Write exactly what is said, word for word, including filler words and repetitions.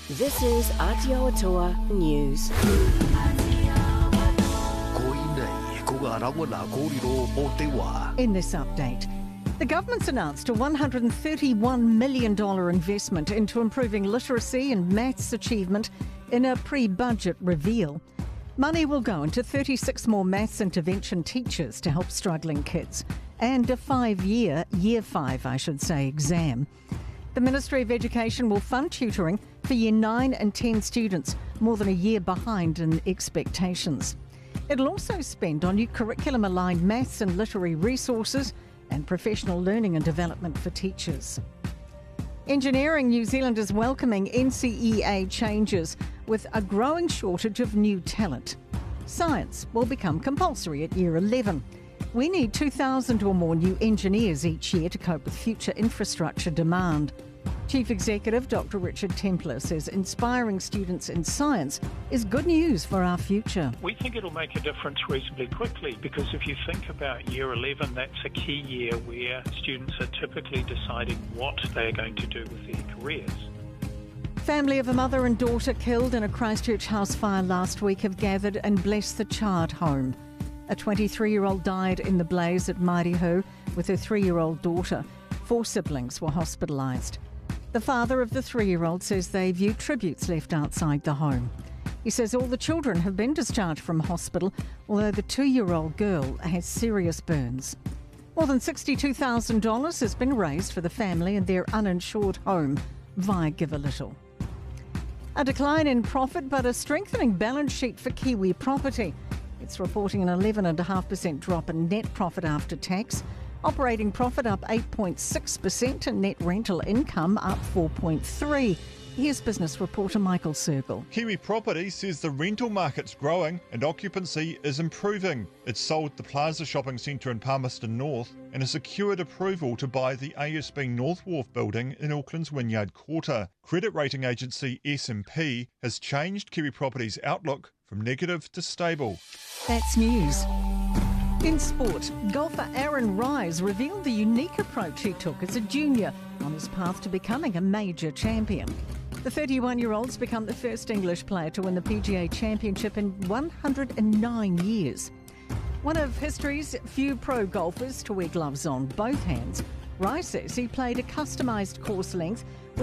This is Aotearoa News. In this update, the government's announced a one hundred thirty-one million dollars investment into improving literacy and maths achievement in a pre-budget reveal. Money will go into thirty-six more maths intervention teachers to help struggling kids, and a five-year, year five, I should say, exam. The Ministry of Education will fund tutoring for year nine and ten students, more than a year behind in expectations. It'll also spend on new curriculum-aligned maths and literary resources and professional learning and development for teachers. Engineering New Zealand is welcoming N C E A changes with a growing shortage of new talent. Science will become compulsory at year eleven. We need two thousand or more new engineers each year to cope with future infrastructure demand. Chief Executive Doctor Richard Templer says inspiring students in science is good news for our future. We think it'll make a difference reasonably quickly because if you think about year eleven, that's a key year where students are typically deciding what they're going to do with their careers. Family of a mother and daughter killed in a Christchurch house fire last week have gathered and blessed the Chard home. A twenty-three-year-old died in the blaze at Mairihu with her three-year-old daughter. Four siblings were hospitalised. The father of the three-year-old says they view tributes left outside the home. He says all the children have been discharged from hospital, although the two-year-old girl has serious burns. More than sixty-two thousand dollars has been raised for the family and their uninsured home via Give a Little. A decline in profit but a strengthening balance sheet for Kiwi Property. It's reporting an eleven point five percent drop in net profit after tax. Operating profit up eight point six percent and net rental income up four point three percent. Here's business reporter Michael Sergel. Kiwi Property says the rental market's growing and occupancy is improving. It sold the Plaza Shopping Centre in Palmerston North and has secured approval to buy the A S B North Wharf building in Auckland's Wynyard Quarter. Credit rating agency S and P has changed Kiwi Property's outlook from negative to stable. That's news. In sport, golfer Aaron Rise revealed the unique approach he took as a junior on his path to becoming a major champion. The thirty-one-year-old's become the first English player to win the P G A Championship in one hundred nine years. One of history's few pro golfers to wear gloves on both hands, Rise says he played a customised course length